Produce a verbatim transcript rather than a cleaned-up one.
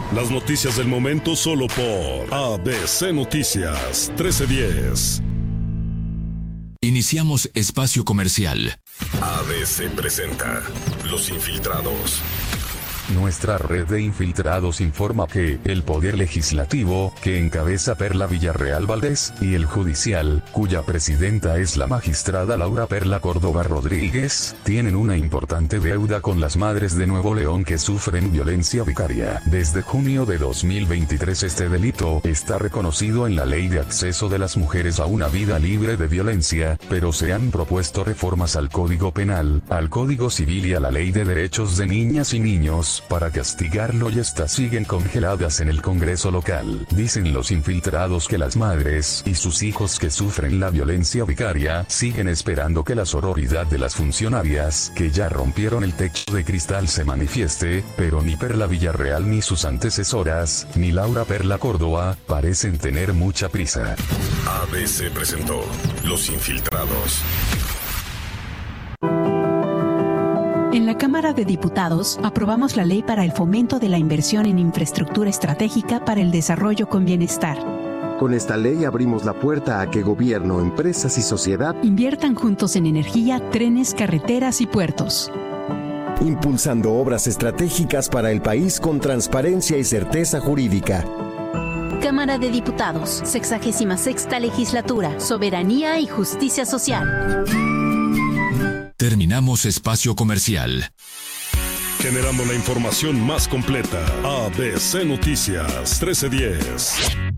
Las noticias del momento solo por A B C Noticias trece diez. Iniciamos espacio comercial. A B C presenta Los Infiltrados. Nuestra red de infiltrados informa que el Poder Legislativo, que encabeza Perla Villarreal Valdés, y el Judicial, cuya presidenta es la magistrada Laura Perla Córdoba Rodríguez, tienen una importante deuda con las madres de Nuevo León que sufren violencia vicaria. Desde junio de dos mil veintitrés este delito está reconocido en la Ley de Acceso de las Mujeres a una Vida Libre de Violencia, pero se han propuesto reformas al Código Penal, al Código Civil y a la Ley de Derechos de Niñas y Niños, para castigarlo, y estas siguen congeladas en el Congreso local. Dicen los infiltrados que las madres y sus hijos que sufren la violencia vicaria siguen esperando que la sororidad de las funcionarias, que ya rompieron el techo de cristal, se manifieste, pero ni Perla Villarreal ni sus antecesoras, ni Laura Perla Córdoba, parecen tener mucha prisa. A B C presentó Los Infiltrados. En la Cámara de Diputados aprobamos la ley para el fomento de la inversión en infraestructura estratégica para el desarrollo con bienestar. Con esta ley abrimos la puerta a que gobierno, empresas y sociedad inviertan juntos en energía, trenes, carreteras y puertos, impulsando obras estratégicas para el país con transparencia y certeza jurídica. Cámara de Diputados, sexagésima sexta legislatura, soberanía y justicia social. Terminamos espacio comercial. Generando la información más completa. A B C Noticias trece diez.